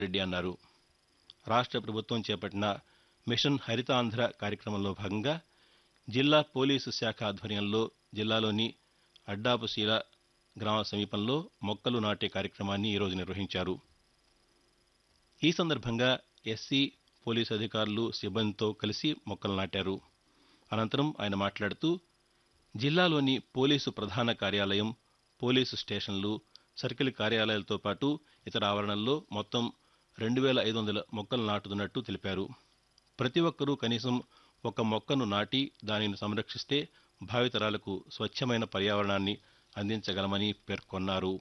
రెడ్డి అన్నారు. రాష్ట్ర ప్రభుత్వం చేపట్టిన మిషన్ హరితాంధ్ర కార్యక్రమంలో భాగంగా జిల్లా పోలీసు శాఖ ఆధ్వర్యంలో జిల్లాలోని అడ్డాపుశీల గ్రామ సమీపంలో మొక్కలు నాటే కార్యక్రమాన్ని ఈరోజు నిర్వహించారు. ఈ సందర్భంగా ఎస్సీ పోలీసు అధికారులు సిబ్బందితో కలిసి మొక్కలు నాటారు. అనంతరం ఆయన మాట్లాడుతూ జిల్లాలోని పోలీసు ప్రధాన కార్యాలయం, పోలీసు స్టేషన్లు, సర్కిల్ కార్యాలయాలతో పాటు ఇతర ఆవరణల్లో మొత్తం 2500 మొక్కలు నాటుతున్నట్టు తెలిపారు. ప్రతి ఒక్కరూ కనీసం ఒక మొక్కను నాటి దానిని సంరక్షిస్తే భావితరాలకు స్వచ్ఛమైన పర్యావరణాన్ని అందించగలమని పేర్కొన్నారు.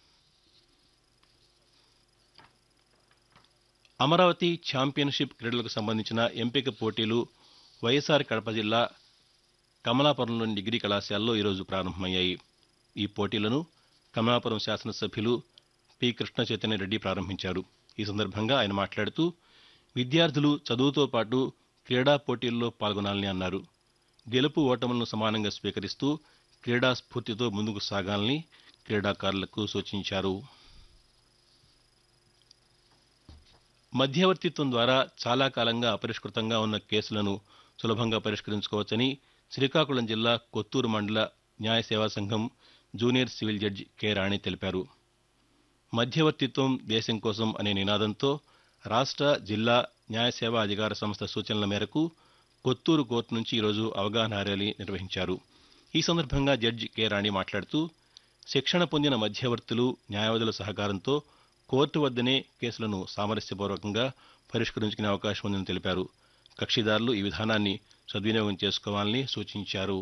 అమరావతి ఛాంపియన్షిప్ క్రీడలకు సంబంధించిన ఎంపిక పోటీలు వైఎస్ఆర్ కడప జిల్లా కమలాపురంలోని డిగ్రీ కళాశాలలో ఈరోజు ప్రారంభమయ్యాయి. ఈ పోటీలను కమలాపురం శాసనసభ్యులు పి. కృష్ణ చైతన్య రెడ్డి ప్రారంభించారు. ఈ సందర్భంగా ఆయన మాట్లాడుతూ విద్యార్థులు చదువుతో పాటు క్రీడా పోటీల్లో పాల్గొనాలని అన్నారు. గెలుపు ఓటములను సమానంగా స్వీకరిస్తూ క్రీడా స్ఫూర్తితో ముందుకు సాగాలని క్రీడాకారులకు సూచించారు. మధ్యవర్తిత్వం ద్వారా చాలా కాలంగా అపరిష్కృతంగా ఉన్న కేసులను సులభంగా పరిష్కరించుకోవచ్చని శ్రీకాకుళం జిల్లా కొత్తూరు మండల న్యాయ సేవా సంఘం జూనియర్ సివిల్ జడ్జి కె. రాణి తెలిపారు. మధ్యవర్తిత్వం దేశం కోసం అనే నినాదంతో రాష్ట్ర, జిల్లా న్యాయ సేవా అధికార సంస్థ సూచనల మేరకు కొత్తూరు కోర్టు నుంచి ఈరోజు అవగాహన ర్యాలీ నిర్వహించారు. ఈ సందర్భంగా జడ్జి కె. రాణి మాట్లాడుతూ శిక్షణ పొందిన మధ్యవర్తులు, న్యాయవాదుల సహకారంతో కోర్టు వద్దనే కేసులను సామరస్యపూర్వకంగా పరిష్కరించుకునే అవకాశం ఉందని తెలిపారు. కక్షిదారులు ఈ విధానాన్ని సద్వినియోగం చేసుకోవాలని సూచించారు.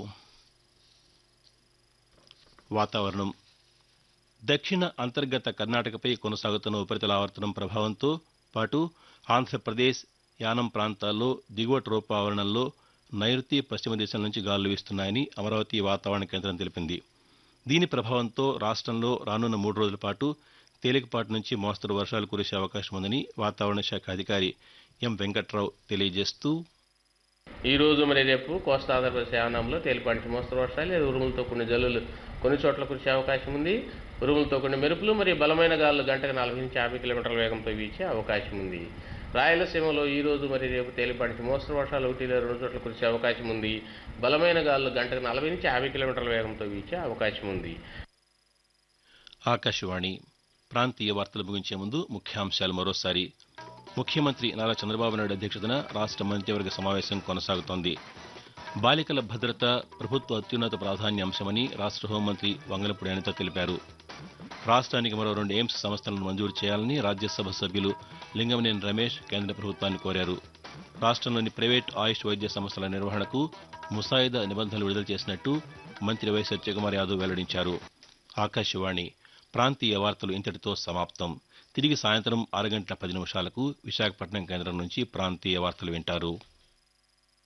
వాతావరణం. దక్షిణ అంతర్గత కర్ణాటకపై కొనసాగుతున్న ఉపరితల ఆవర్తనం ప్రభావంతో పాటు ఆంధ్రప్రదేశ్, యానం ప్రాంతాల్లో దిగువ ట్రోపావరణంలో నైరుతి పశ్చిమ దిశల నుంచి గాలులు వీస్తున్నాయని అమరావతి వాతావరణ కేంద్రం తెలిపింది. దీని ప్రభావంతో రాష్ట్రంలో రానున్న 3 రోజుల పాటు తేలికపాటి నుంచి మోస్తరు వర్షాలు కురిసే అవకాశం ఉందని వాతావరణ శాఖ అధికారి ఎం. వెంకట్రావు తెలియజేస్తూ ఈ రోజు మరి రేపు కోస్తా ఆంధ్రప్రదేశ్ యానంలో తేలిపాటి మోస్తరు వర్షాలు లేదా ఉరుములతో కొన్ని జల్లులు కొన్ని చోట్ల కురిసే అవకాశం ఉంది. ఉరుములతో కొన్ని మెరుపులు మరియు బలమైన గాలులు గంటకు 40 నుంచి 50 కిలోమీటర్ల వేగంతో వీచే అవకాశం ఉంది. రాయలసీమలో ఈ రోజు మరి రేపు తేలిపాటి మోస్తరు వర్షాలు 1 లేదా 2 చోట్ల కురిసే అవకాశం ఉంది. బలమైన గాలులు గంటకు 40 నుంచి 50 కిలోమీటర్ల వేగంతో వీచే అవకాశం ఉంది. ఆకాశవాణి ప్రాంతీయ వార్తలు ముగించే ముందు ముఖ్యాంశాలు మరోసారి. ముఖ్యమంత్రి నారా చంద్రబాబు నాయుడు అధ్యక్షతన రాష్ట్ర మంత్రివర్గ సమావేశం కొనసాగుతోంది. బాలికల భద్రత ప్రభుత్వ అత్యున్నత ప్రాధాన్య అంశమని రాష్ట్ర హోంమంత్రి వంగలపూడి అనిత తెలిపారు. రాష్ట్రానికి మరో 2 ఎయిమ్స్ సంస్థలను మంజూరు చేయాలని రాజ్యసభ సభ్యులు లింగమనేని రమేష్ కేంద్ర ప్రభుత్వాన్ని కోరారు. రాష్ట్రంలోని ప్రైవేట్ ఆయుష్ వైద్య సంస్థల నిర్వహణకు ముసాయిదా నిబంధనలు విడుదల చేసినట్టు మంత్రి వై. సత్యకుమార్ యాదవ్ వెల్లడించారు. ఆకాశవాణి ప్రాంతీయ వార్తలు ఇంతటితో సమాప్తం. తిరిగి సాయంత్రం 6 గంటల 10 నిమిషాలకు విశాఖపట్నం కేంద్రం నుంచి ప్రాంతీయ వార్తలు వింటారు.